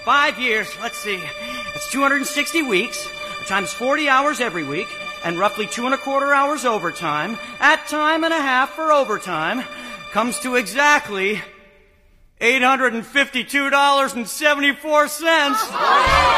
5 years, let's see. It's 260 weeks, times 40 hours every week, and roughly 2¼ hours overtime, at time and a half for overtime, comes to exactly $852.74.